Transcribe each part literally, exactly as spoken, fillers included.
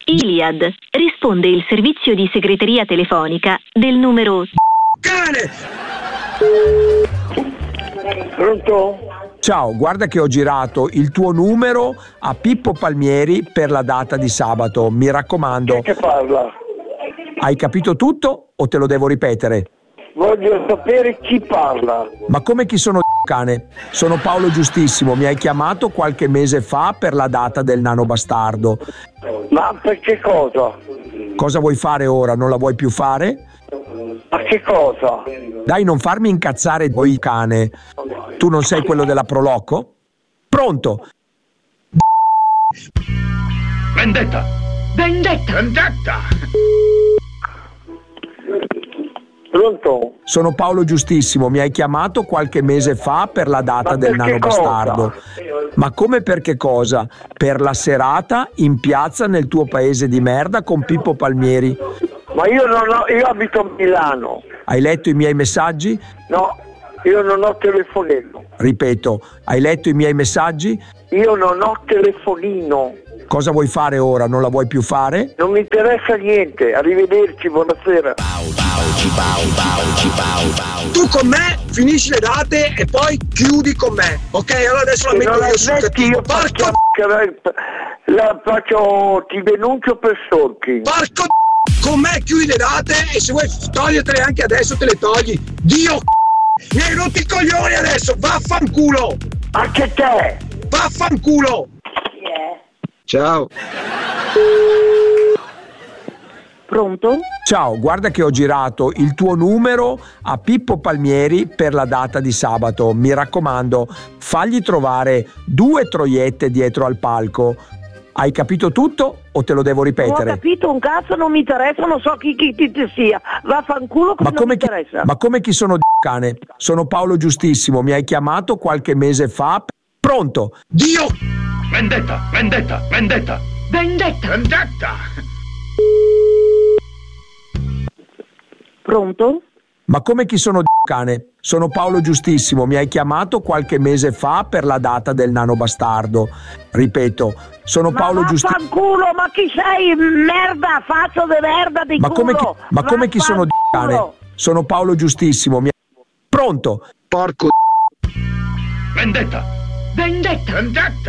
Iliad. Risponde il servizio di segreteria telefonica del numero cane. Pronto? Ciao, guarda che ho girato il tuo numero a Pippo Palmieri per la data di sabato. Mi raccomando. Chi che parla? Hai capito tutto o te lo devo ripetere? Voglio sapere chi parla. Ma come chi sono, cane? Sono Paolo Giustissimo, mi hai chiamato qualche mese fa per la data del nano bastardo. Ma per che cosa? Cosa vuoi fare ora? Non la vuoi più fare? Ma che cosa? Dai, non farmi incazzare voi, cane. Tu non sei quello della Proloco? Pronto? Vendetta! Vendetta! Vendetta! Pronto? Sono Paolo Giustissimo, mi hai chiamato qualche mese fa per la data Ma del per nano che cosa? bastardo. Ma come per che cosa? Per la serata in piazza nel tuo paese di merda con Pippo Palmieri. Ma io non ho, io abito a Milano. Hai letto i miei messaggi? No, io non ho telefonino. Ripeto, hai letto i miei messaggi? Io non ho telefonino. Cosa vuoi fare ora? Non la vuoi più fare? Non mi interessa niente. Arrivederci, buonasera. Tu con me finisci le date e poi chiudi con me. Ok, allora adesso la Se metto non la io sul smetti, cattivo. io Porco faccio, la faccio, ti denuncio per stalking. Porco con me chiudi le date e se vuoi togliertele anche adesso te le togli. Dio mi hai rotto i coglioni adesso, vaffanculo. Anche te. Vaffanculo. Ciao. Pronto? Ciao, guarda che ho girato il tuo numero a Pippo Palmieri per la data di sabato. Mi raccomando, fagli trovare due troiette dietro al palco. Hai capito tutto o te lo devo Non ho ripetere? capito un cazzo, non mi interessa, non so chi chi ti ti sia. Vaffanculo, Ma non mi come, chi, interessa. ma come chi sono, cane? Sono Paolo Giustissimo, mi hai chiamato qualche mese fa. Pronto? Dio! Vendetta! Vendetta! Vendetta! Vendetta! Vendetta! Pronto? Ma come chi sono, cane? Sono Paolo Giustissimo, mi hai chiamato qualche mese fa per la data del nano bastardo. Ripeto, sono Ma Paolo Giustissimo. vaffanculo, ma chi sei? Merda, faccio de merda di Ma come chi, culo. ma come chi sono, cane? Vaffanculo. Sono Paolo Giustissimo, mi... Pronto? Porco Vendetta! Vendetta! Vendetta!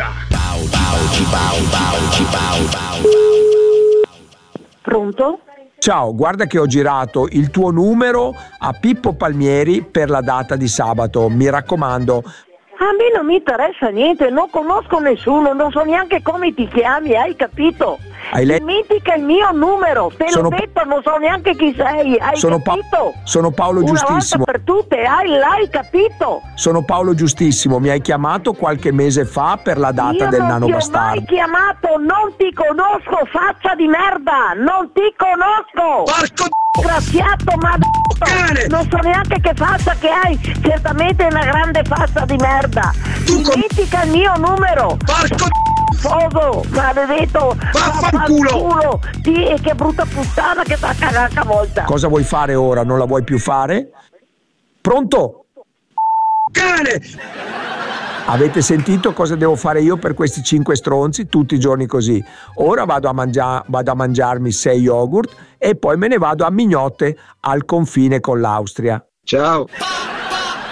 Pronto? Ciao, guarda che ho girato il tuo numero a Pippo Palmieri per la data di sabato. Mi raccomando. A me non mi interessa niente, non conosco nessuno, non so neanche come ti chiami, hai capito? Hai letto? Dimentica il mio numero, te Sono l'ho Pa- detto, non so neanche chi sei, hai Sono Pa- capito? sono Paolo Una Giustissimo. volta per tutte, hai, l'hai capito? Sono Paolo Giustissimo, mi hai chiamato qualche mese fa per la data Io del non nano ti ho bastardo. mai chiamato, non ti conosco, faccia di merda, non ti conosco! Porco Disgraziato, ma cane! non so neanche che faccia che hai, certamente una grande faccia di merda. Tu con- Dimentica il mio numero. Porco Fogo, maledetto, Vaffanculo! vaffanculo. Sì, e che brutta puttana che sta cagata volta. Cosa vuoi fare ora? Non la vuoi più fare? Pronto? cane! Avete sentito cosa devo fare io per questi cinque stronzi tutti i giorni così? Ora vado a, mangia- vado a mangiarmi sei yogurt e poi me ne vado a Mignotte al confine con l'Austria. Ciao.